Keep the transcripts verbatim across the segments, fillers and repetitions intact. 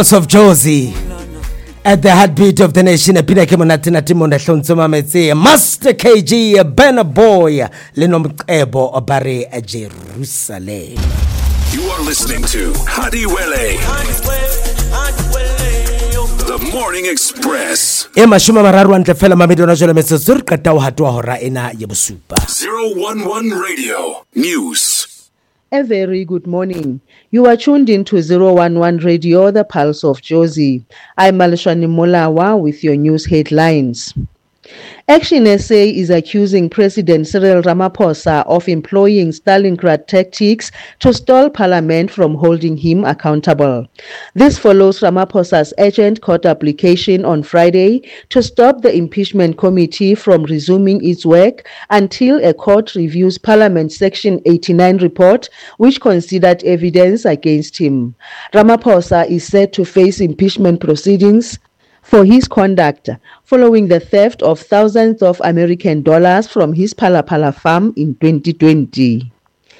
Of Josie at the heartbeat of the nation. Pina kemonatina timonda hlontsoma metsi Master K G Burna Boy lenomqebo obare Jerusalem. You are listening to Hadiwele, the Morning Express. E mashuma mararu antle fela mamedi ona jole metsotso ka tawo hatwa hora ena ye bosupa. zero one one Radio News. A very good morning. You are tuned into zero one one Radio, the Pulse of Josie. I'm Malishani Molawa with your news headlines. Action S A is accusing President Cyril Ramaphosa of employing Stalingrad tactics to stall Parliament from holding him accountable. This follows Ramaphosa's urgent court application on Friday to stop the impeachment committee from resuming its work until a court reviews Parliament's Section eighty-nine report, which considered evidence against him. Ramaphosa is set to face impeachment proceedings for his conduct following the theft of thousands of American dollars from his Phala Phala farm in twenty twenty.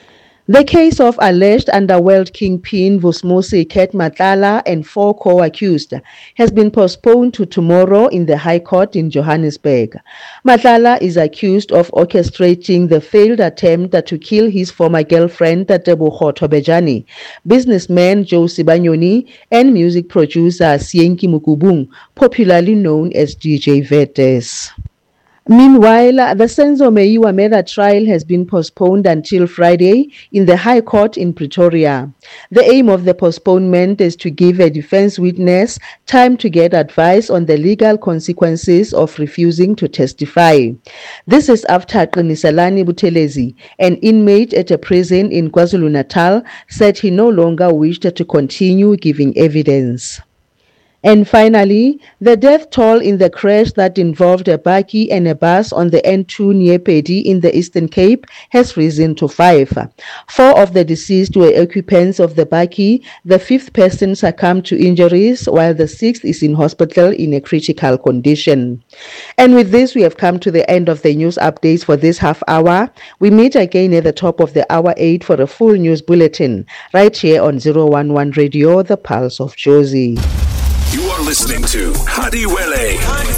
The case of alleged underworld kingpin Vusmusi Ket Matlala and four co-accused has been postponed to tomorrow in the High Court in Johannesburg. Matlala is accused of orchestrating the failed attempt to kill his former girlfriend Tebogo Tobejani, businessman Joe Sibanyoni, and music producer Sienki Mukubung, popularly known as D J Vetes. Meanwhile, the Senzo Meyiwa murder trial has been postponed until Friday in the High Court in Pretoria. The aim of the postponement is to give a defense witness time to get advice on the legal consequences of refusing to testify. This is after Qiniselani Buthelezi, an inmate at a prison in KwaZulu-Natal, said he no longer wished to continue giving evidence. And finally, the death toll in the crash that involved a bakkie and a bus on the N two near Pedi in the Eastern Cape has risen to five. Four of the deceased were occupants of the bakkie. The fifth person succumbed to injuries, while the sixth is in hospital in a critical condition. And with this, we have come to the end of the news updates for this half hour. We meet again at the top of the hour eight for a full news bulletin, right here on zero one one Radio, the Pulse of Josie. You are listening to Hadiwele,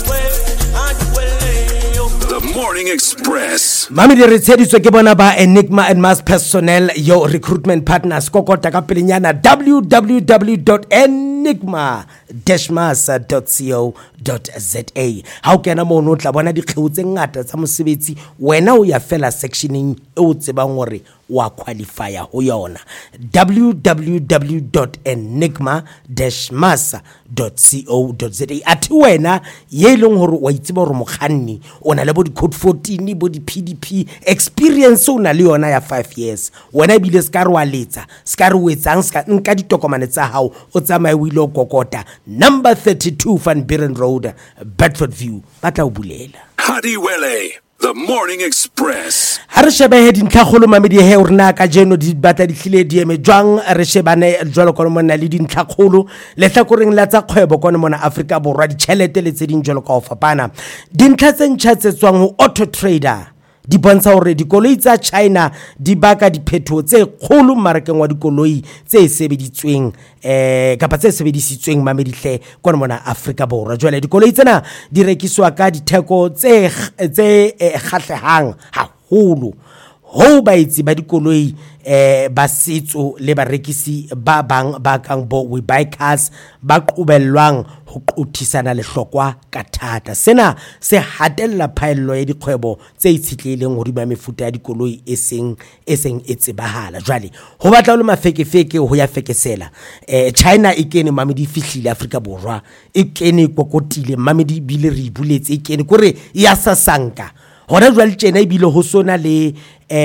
the Morning Express. Mami di retsheditswe ke bona ba Enigma and Mass Personnel, your recruitment partners. Kokota ka pelenyana w w w dot enigma dash mass dot co dot za. Ha o kena mo no tla bona dikgeu tse ngata tsa mosebetsi, wena o ya fela sectioning e o tsebang hore wa qualify ho yona. w w w dot enigma dash mass dot co dot za. Ati wena ye leng hore wa itseba hore mokganni o na le bo di code fourteen bo di P D P experience o na le yona ya five years, wena bile ska re wa letsa ska re wetsang ska nka ditokomane tsa hao o tsamaye o ile kokota number thirty-two Van Buren Road, Bedford View, batla o bulela. Hadiwele, the Morning Express. Ha re shebe he dintlhagolo mamedi he o rena ka jeno di batla di hlile di eme jwang re shebane jwalo kono mona le dintlhagolo le hlakoreng la tsa kgwebo kono mona Afrika Borwa di tšhelete le tse ding jwalo ka o fapana. Dintlha tse ntšha tse tswang ho Auto Trader di bontsha hore dikoloi tsa China di baka diphetho tse kgolo marakeng wa dikoloi tse sebeditsweng eh kapa tse sebedisitsweng mamedihle kono mona Afrika Borwa. Jwale dikoloi tsena di rekiswa ka ditheko tse tse kgahlehang haholo ho baitsi ba dikoloi eh ba setso le barekisi ba bang ba kang bo We Buy Cars ba qobellwang ho qothisana le hlokwa ka thata. Sena se hatella phaello ya dikgwebo tse itshitlehileng ho diba mefuta ya dikoloi eseng eseng etsebahala. Jwale ho batla le mafekefeke ho ya fekesela eh China e kene mamedi fihlile Afrika Borwa, e kene kokotile mamedi bile re ibuletse, e kene kore ya sasanka hona jwale tjena e bile ho sona le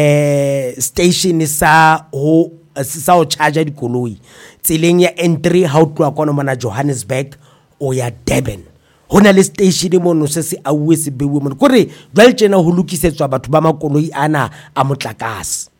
eh station sa ho sa o charge dikoloi tseleng ya entry ha o tloa kona mona Johannesburg o ya Durban. Hona le station mono se se auwe se bewe mono kore jwale tjena ho lokisetswa batho ba makoloi ana a motlakase.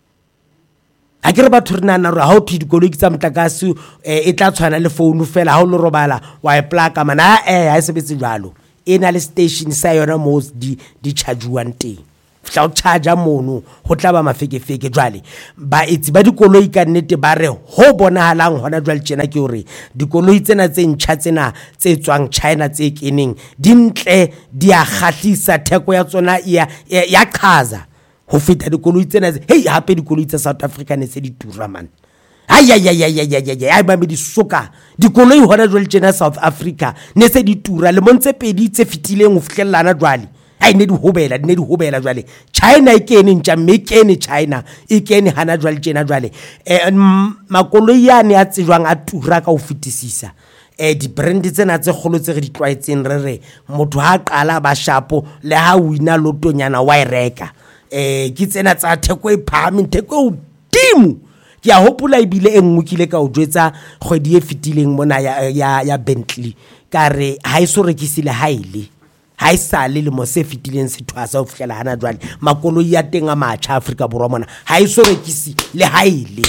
A ke re batho rena na re ha o thidi dikoloi tsa motlakase e tla tshwana le phone fela ha o lo robala wa e plaka mana eh ha e sebetse jwalo. Ena le station sa yona mo di di charge one teng. fla o charge mono ho tla ba mafekefeke jwale ba etsi ba dikoloi ka nnete ba re ho bonahalang hona jwale tjena ke hore dikoloi tsena tse ntjha tsena tse tswang China tse keneng dintle di a khahlisa theko ya tsona ya ya qaza ho feta dikoloi tsena hey hape dikoloi tsa South Africa ne se di tura man ay ay ay ay ay ay ba me di soka dikoloi hona jwale tjena South Africa ne se di tura le montse pedi tse fitileng ho fihlellana jwale ai ne di hobela ne di hobela jwale China e kene ntja me kene China e kene hana jwale tjena jwale eh makoloi yane a tsejwang a tura ka ho fitisisa eh di brand tsena tse kgolo tse re di twaetseng re re motho ha qala ba shapo le ha wina lotonyana wa ireka eh ke tsena tsa theko e phahame theko dimo ke a hopola ibile e nngwe kile ka o jwetsa kgwedi e fitileng mona ya ya, ya Bentley ka re ha iso rekisile haile ha isale le mo se fitileng se thwasa ho fihlela hana jwale makoloi ya teng a matjha Afrika Borwa mona ha iso rekisi le haile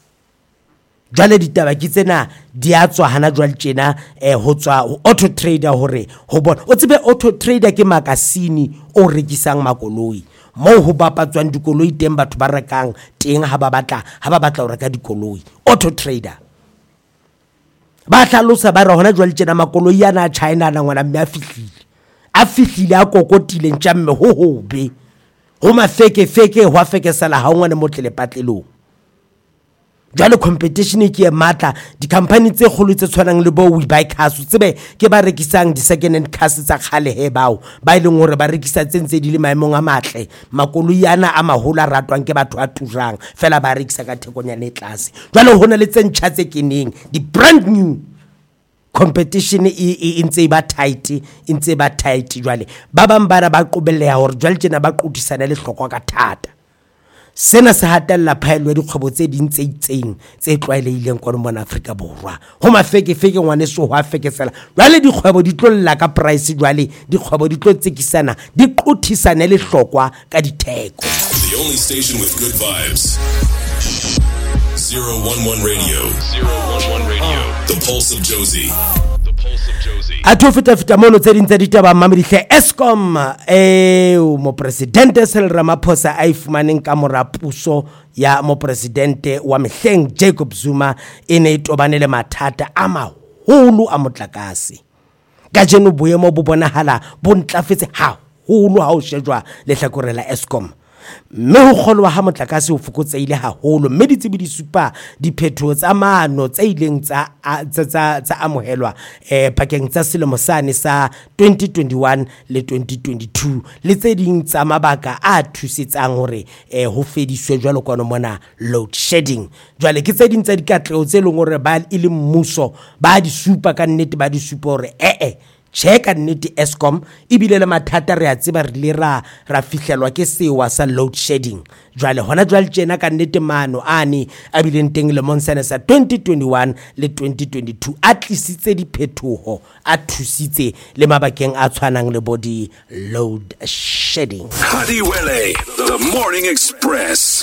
jwale ditaba ke tsena di a tswa hana jwale tjena eh ho tswa Auto Trader hore ho bona o tsebe Auto Trader ke makasini o rekisang makoloi mo ho bapatswang dikoloi teng batho ba rekang teng ha ba batla ha ba batla ho reka dikoloi Auto Trader ba hlalosa ba re hona jwale tjena makoloi yana China na ngwana mme a fihlile a fihlile a kokotile ntjamme ho hobe ho mafeke feke ho afekesala ha ngwana motlele patlelong jalo competition ke e matla di company tse kgolo tse tshwanang le bo we buy cars tsebe ke ba rekisang di second hand cars tsa khale he bao ba ileng hore ba rekisa tsentse di le maemong a matle makoloi yana a maholo a ratwang ke batho a turang fela ba rekisa ka thekonyane e tlase jalo hona le tsentšha tse keneng di brand new competition e ntse ba tight ntse ba tight jwale ba bang bara ba qobelleha hore jwale tjena ba qotisana le hlokwa ka thata sena se hatella phaelo ya dikgwebo tse ding tse itseng tse tlwaelehileng kwa mona Afrika Borwa ho mafeke feke ngwane so ho afekesela jwale dikgwebo di tlolla ka price jwale dikgwebo di tlo tsekisana di qothisana le hlokwa ka ditheko. The only station with good vibes. zero one one Radio. zero one one Radio. The Pulse of Jozi. The Pulse of Jozi. Atho feta feta mono tse dintse ditaba mamedihle Eskom eh mo presidente Cyril Ramaphosa a ifumaneng ka morapuso ya mo presidente wa mehleng Jacob Zuma ene e tobane le mathata a maholo a motlakase ka jeno boemo bo bonahala bo ntlafetse haholo ha o shejwa le hlakore la Eskom mme ho kgolwa ha motlakase ho fokotseile haholo mme ditsebi di supa diphetho tsa maano tsa ileng tsa tsa tsa amohelwa eh pakeng tsa selemo sane sa twenty twenty-one le twenty twenty-two le tse ding tsa mabaka a thusetsang hore eh ho fediswe jwalo ka mona load shedding jwale ke tse ding tsa dikatleo tse leng hore ba ile mmuso ba di supa ka nnete ba di supa hore eh eh cheka nnete Eskom ibile le mathata re a tseba re le ra ra fihlelwa ke sewa sa load shedding jwale hona jwale tjena ka nnete mano ane a bileng teng le monsana sa twenty twenty-one le twenty twenty-two a tlisitse diphethoho a thusitse le mabakeng a tshwanang le body load shedding. Hadiwele, the Morning Express.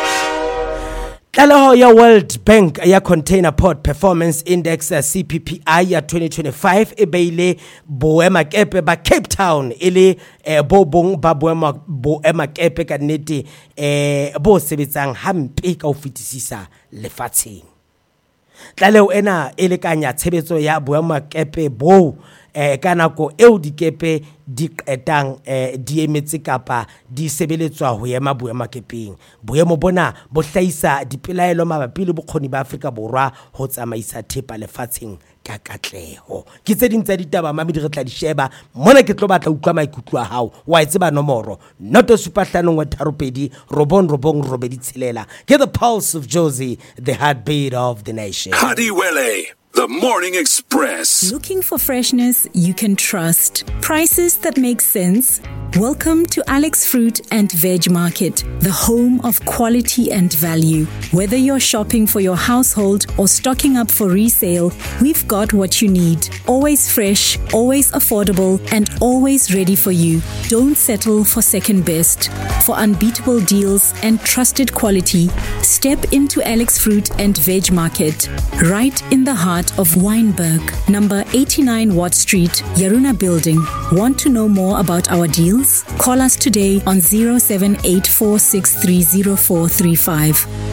Tlaleho ya World Bank ya Container Port Performance Index C P P I ya twenty twenty-five e beile boemakepe ba Cape Town ele eh, bo bong ba boema boemakepe ka nnete eh bo sebetsang hampe ka ho fetisisa lefatsheng. Tlaleho ena e lekanya tshebetso ya boemakepe bo eh ka nako eo dikepe di qetang eh di emetse kapa di sebeletswa ho ema boemakepeng boemo bona bo hlahisa dipelaelo mabapi le bokgoni ba Afrika Borwa ho tsamaisa thepa lefatsheng ka katleho ke tse ding tsa ditaba mamedi re tla di sheba mona ke tlo batla utlwa maikutlo a hao wa itseba nomoro noto super hlano wa tharopedi robon robong robedi tshelela ke the Pulse of Jozi, the heartbeat of the nation. Hadiwele, the Morning Express. Looking for freshness you can trust. Prices that make sense. Welcome to Alex Fruit and Veg Market, the home of quality and value. Whether you're shopping for your household or stocking up for resale, we've got what you need. Always fresh, always affordable, and always ready for you. Don't settle for second best. For unbeatable deals and trusted quality, step into Alex Fruit and Veg Market, right in the heart of Wynberg, number eighty-nine Watt Street, Yaruna Building. Want to know more about our deals? deals? Call us today on zero seven eight four six three zero four three five.